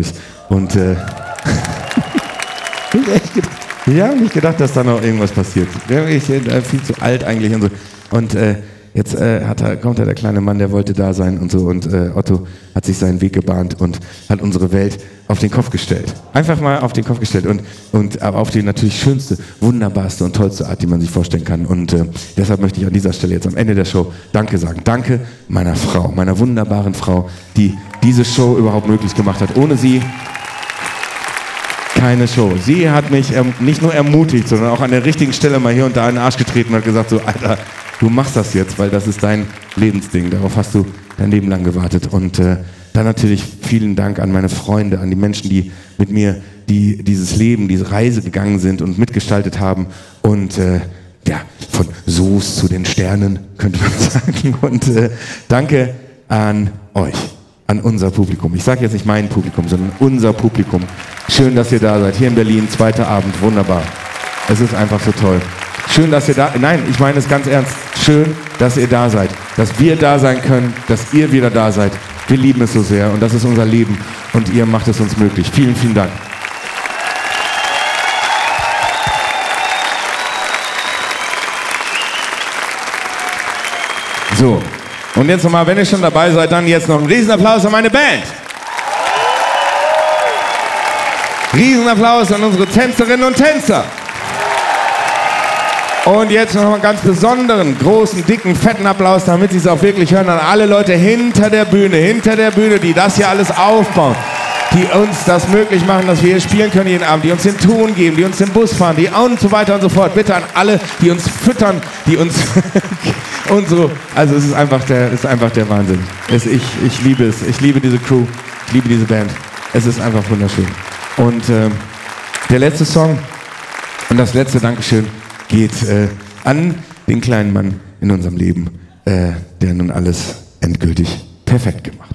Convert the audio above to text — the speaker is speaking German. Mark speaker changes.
Speaker 1: bist. Und ich habe nicht gedacht, dass da noch irgendwas passiert. Ich bin viel zu alt eigentlich und so. Und jetzt kommt der kleine Mann, der wollte da sein und so. Und Otto hat sich seinen Weg gebahnt und hat unsere Welt auf den Kopf gestellt. Einfach mal auf den Kopf gestellt und auf die natürlich schönste, wunderbarste und tollste Art, die man sich vorstellen kann. Und deshalb möchte ich an dieser Stelle jetzt am Ende der Show Danke sagen. Danke meiner Frau, meiner wunderbaren Frau, die diese Show überhaupt möglich gemacht hat. Ohne sie keine Show. Sie hat mich nicht nur ermutigt, sondern auch an der richtigen Stelle mal hier und da in den Arsch getreten und hat gesagt, so Alter, du machst das jetzt, weil das ist dein Lebensding. Darauf hast du dein Leben lang gewartet. Und dann natürlich vielen Dank an meine Freunde, an die Menschen, die mit mir dieses Leben, diese Reise gegangen sind und mitgestaltet haben. Und von Soos zu den Sternen, könnte man sagen. Und danke an euch, an unser Publikum. Ich sage jetzt nicht mein Publikum, sondern unser Publikum. Schön, dass ihr da seid. Hier in Berlin, zweiter Abend, wunderbar. Es ist einfach so toll. Schön, dass ihr da... Nein, ich meine es ganz ernst. Schön, dass ihr da seid. Dass wir da sein können, dass ihr wieder da seid. Wir lieben es so sehr und das ist unser Leben. Und ihr macht es uns möglich. Vielen, vielen Dank. So, und jetzt nochmal, wenn ihr schon dabei seid, dann jetzt noch einen Riesenapplaus an meine Band. Riesenapplaus an unsere Tänzerinnen und Tänzer. Und jetzt noch einen ganz besonderen, großen, dicken, fetten Applaus, damit Sie es auch wirklich hören, an alle Leute hinter der Bühne, die das hier alles aufbauen, die uns das möglich machen, dass wir hier spielen können jeden Abend, die uns den Ton geben, die uns den Bus fahren, die und so weiter und so fort. Bitte an alle, die uns füttern, die uns und so. Also es ist einfach der Wahnsinn. Ich liebe es. Ich liebe diese Crew. Ich liebe diese Band. Es ist einfach wunderschön. Und der letzte Song und das letzte Dankeschön geht an den kleinen Mann in unserem Leben, der nun alles endgültig perfekt gemacht hat.